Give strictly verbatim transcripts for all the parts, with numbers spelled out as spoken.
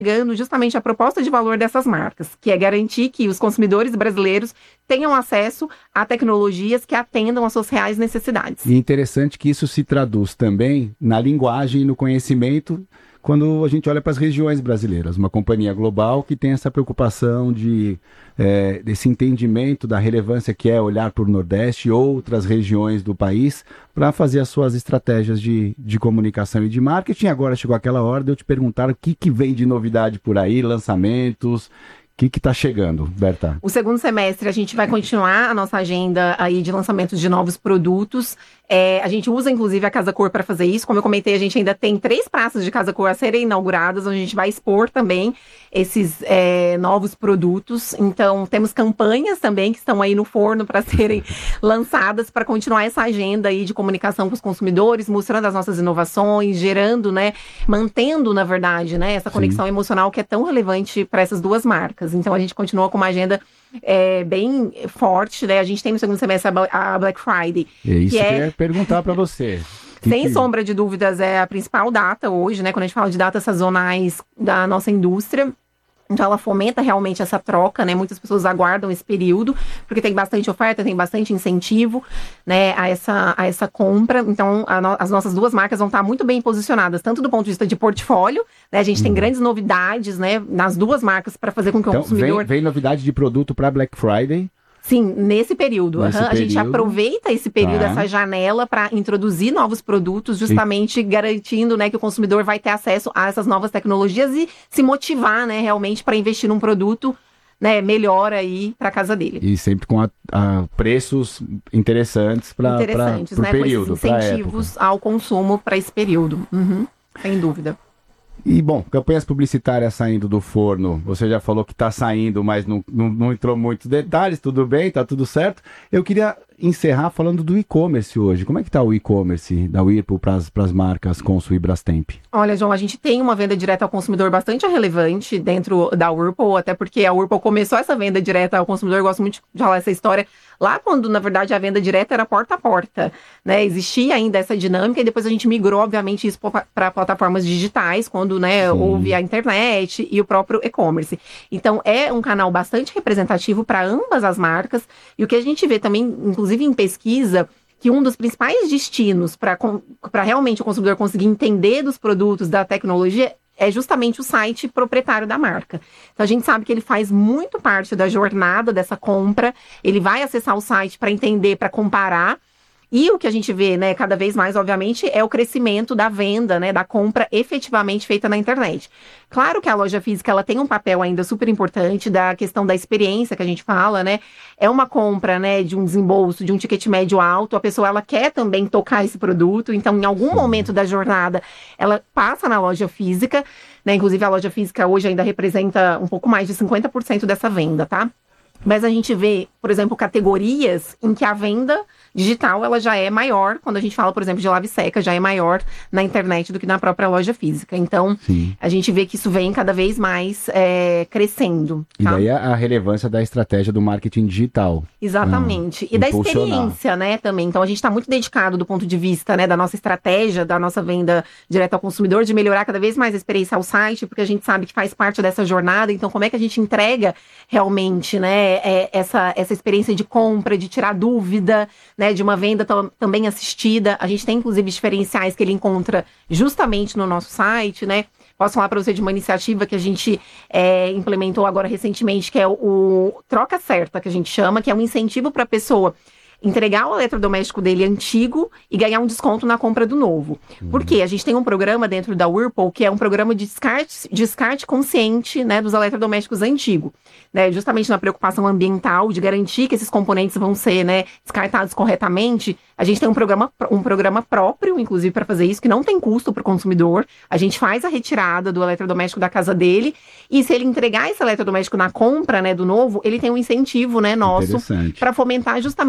pegando justamente a proposta de valor dessas marcas, que é garantir que os consumidores brasileiros tenham acesso a tecnologias que atendam às suas reais necessidades. E interessante que isso se traduz também na linguagem e no conhecimento quando a gente olha para as regiões brasileiras. Uma companhia global que tem essa preocupação de, é, desse entendimento da relevância que é olhar para o Nordeste e outras regiões do país para fazer as suas estratégias de, de comunicação e de marketing. Agora chegou aquela hora de eu te perguntar o que, que vem de novidade por aí, lançamentos. O que está chegando, Berta? O segundo semestre a gente vai continuar a nossa agenda aí de lançamentos de novos produtos. É, a gente usa, inclusive, a Casa Cor para fazer isso. Como eu comentei, a gente ainda tem três praças de Casa Cor a serem inauguradas, onde a gente vai expor também esses é, novos produtos. Então, temos campanhas também que estão aí no forno para serem lançadas, para continuar essa agenda aí de comunicação com os consumidores, mostrando as nossas inovações, gerando, né, mantendo, na verdade, né, essa conexão Sim. emocional que é tão relevante para essas duas marcas. Então, a gente continua com uma agenda é, bem forte, né? A gente tem no segundo semestre a Black Friday. É isso que, que é... eu ia perguntar para você. Sem que... sombra de dúvidas, é a principal data hoje, né? Quando a gente fala de datas sazonais da nossa indústria. Então, ela fomenta realmente essa troca, né? Muitas pessoas aguardam esse período, porque tem bastante oferta, tem bastante incentivo, né? A essa, a essa compra. Então, a no, as nossas duas marcas vão estar muito bem posicionadas, tanto do ponto de vista de portfólio, né? A gente hum. tem grandes novidades, né? Nas duas marcas, para fazer com que então, o consumidor... Vem, vem novidade de produto para Black Friday? Sim, nesse período. Nesse uhum. período. A gente aproveita esse período, tá. essa janela, para introduzir novos produtos, justamente e... garantindo, né, que o consumidor vai ter acesso a essas novas tecnologias e se motivar, né, realmente para investir num produto, né, melhor aí para casa dele. E sempre com a, a preços interessantes para interessantes, pra, né, período, com esses incentivos ao consumo para esse período. Uhum. Sem dúvida. E, bom, campanhas publicitárias saindo do forno, você já falou que está saindo, mas não, não, não entrou muitos detalhes, tudo bem, tá tudo certo. Eu queria encerrar falando do e-commerce hoje. Como é que está o e-commerce da Whirlpool para as marcas Consul e Brastemp? Olha, João, a gente tem uma venda direta ao consumidor bastante relevante dentro da Whirlpool, até porque a Whirlpool começou essa venda direta ao consumidor. Eu gosto muito de falar essa história lá quando, na verdade, a venda direta era porta a porta, né? Existia ainda essa dinâmica e depois a gente migrou, obviamente, isso para plataformas digitais, quando, né, houve a internet e o próprio e-commerce. Então, é um canal bastante representativo para ambas as marcas. E o que a gente vê também, inclusive em pesquisa, que um dos principais destinos para realmente o consumidor conseguir entender dos produtos, da tecnologia, é justamente o site proprietário da marca. Então, a gente sabe que ele faz muito parte da jornada dessa compra, ele vai acessar o site para entender, para comparar. E o que a gente vê, né, cada vez mais, obviamente, é o crescimento da venda, né, da compra efetivamente feita na internet. Claro que a loja física, ela tem um papel ainda super importante da questão da experiência que a gente fala, né, é uma compra, né, de um desembolso, de um ticket médio alto, a pessoa, ela quer também tocar esse produto, então, em algum Sim. momento da jornada, ela passa na loja física, né, inclusive a loja física hoje ainda representa um pouco mais de cinquenta por cento dessa venda, tá? Mas a gente vê, por exemplo, categorias em que a venda digital ela já é maior, quando a gente fala, por exemplo, de lave seca, já é maior na internet do que na própria loja física. Então, Sim. a gente vê que isso vem cada vez mais é, crescendo. E tá? daí a relevância da estratégia do marketing digital. Exatamente. Ah, e da experiência, né, também. Então, a gente está muito dedicado do ponto de vista, né, da nossa estratégia, da nossa venda direta ao consumidor, de melhorar cada vez mais a experiência ao site, porque a gente sabe que faz parte dessa jornada. Então, como é que a gente entrega realmente, né, é, essa, essa experiência de compra, de tirar dúvida, né, de uma venda t- também assistida. A gente tem, inclusive, diferenciais que ele encontra justamente no nosso site, né? Posso falar para você de uma iniciativa que a gente é, implementou agora recentemente, que é o, o Troca Certa, que a gente chama, que é um incentivo para a pessoa entregar o eletrodoméstico dele antigo e ganhar um desconto na compra do novo. Uhum. Por quê? A gente tem um programa dentro da Whirlpool que é um programa de descarte, descarte consciente, né, dos eletrodomésticos antigos, né, justamente na preocupação ambiental de garantir que esses componentes vão ser, né, descartados corretamente. A gente tem um programa, um programa próprio, inclusive, para fazer isso, que não tem custo para o consumidor. A gente faz a retirada do eletrodoméstico da casa dele e se ele entregar esse eletrodoméstico na compra, né, do novo, ele tem um incentivo, né, nosso para fomentar justamente essa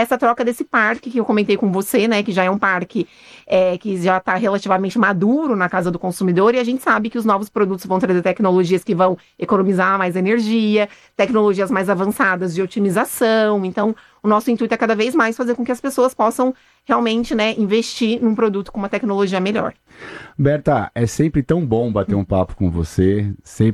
essa troca desse parque que eu comentei com você, né, que já é um parque é, que já está relativamente maduro na casa do consumidor, e a gente sabe que os novos produtos vão trazer tecnologias que vão economizar mais energia, tecnologias mais avançadas de otimização. Então, o nosso intuito é cada vez mais fazer com que as pessoas possam realmente, né, investir num produto com uma tecnologia melhor. Berta, é sempre tão bom bater um papo com você, sempre